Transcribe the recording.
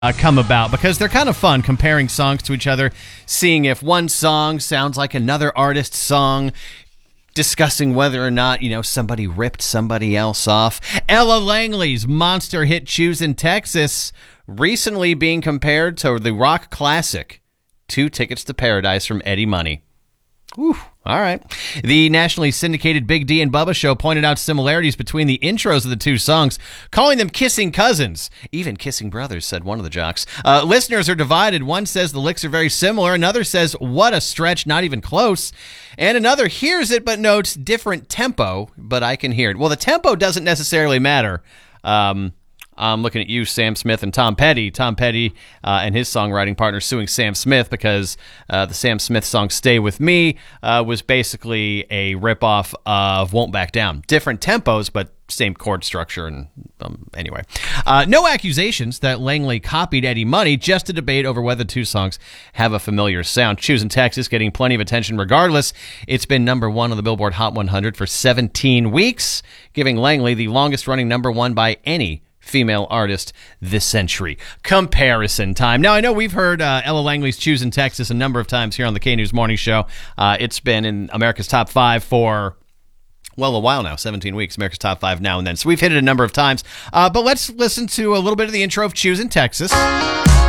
come about because they're kind of fun comparing songs to each other, seeing if one song sounds like another artist's song, discussing whether or not, somebody ripped somebody else off. Ella Langley's monster hit Choosin' Texas recently being compared to the rock classic 2 Tickets to Paradise from Eddie Money. Whew. All right. The nationally syndicated Big D and Bubba show pointed out similarities between the intros of the two songs, calling them kissing cousins, even kissing brothers, said one of the jocks. Listeners are divided. One says the licks are very similar. Another says, what a stretch, not even close. And another hears it but notes different tempo, but I can hear it. Well, the tempo doesn't necessarily matter. I'm looking at you, Sam Smith, and Tom Petty. Tom Petty and his songwriting partner suing Sam Smith because the Sam Smith song Stay With Me was basically a ripoff of Won't Back Down. Different tempos, but same chord structure. And anyway. No accusations that Langley copied Eddie Money, just a debate over whether two songs have a familiar sound. Choosin' Texas getting plenty of attention regardless. It's been number 1 on the Billboard Hot 100 for 17 weeks, giving Langley the longest-running number 1 by any female artist this century. Comparison time. Now, I know we've heard Ella Langley's Choosin' Texas a number of times here on the K-News Morning Show. It's been in America's Top 5 for, well, a while now, 17 weeks, America's Top 5 now and then. So we've hit it a number of times. But let's listen to a little bit of the intro of Choosin' Texas.